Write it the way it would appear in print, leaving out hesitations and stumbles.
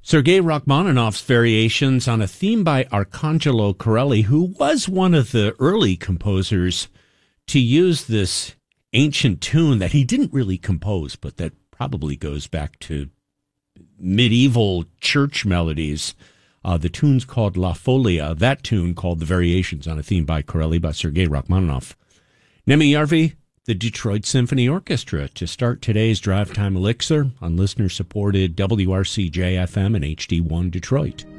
Sergei Rachmaninoff's Variations on a theme by Arcangelo Corelli, who was one of the early composers to use this ancient tune that he didn't really compose, but that probably goes back to medieval church melodies. The tune's called La Folia, that tune called the Variations on a theme by Corelli by Sergei Rachmaninoff. Nemi Yarvi, the Detroit Symphony Orchestra, to start today's Drive Time Elixir on listener-supported WRCJ-FM and HD1 Detroit.